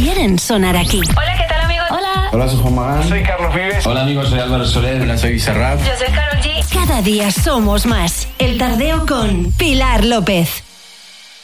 quieren sonar aquí. Hola, ¿qué tal, amigos? Hola. Hola, soy Juan Magán. Soy Carlos Vives. Hola, amigos, soy Álvaro Soler. Hola, soy Bizarrap. Yo soy Karol G. Cada día somos más. El Tardeo con Pilar López.